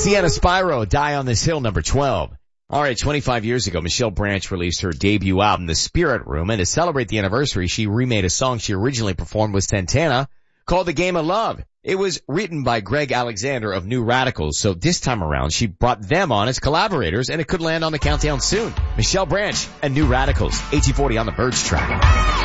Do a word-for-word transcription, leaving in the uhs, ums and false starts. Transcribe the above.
Sienna Spyro, Die on This Hill, number twelve. All right, twenty-five years ago, Michelle Branch released her debut album, The Spirit Room, and to celebrate the anniversary, she remade a song she originally performed with Santana called The Game of Love. It was written by Greg Alexander of New Radicals, so this time around, she brought them on as collaborators, and it could land on the countdown soon. Michelle Branch and New Radicals, eighteen forty on the Verge track.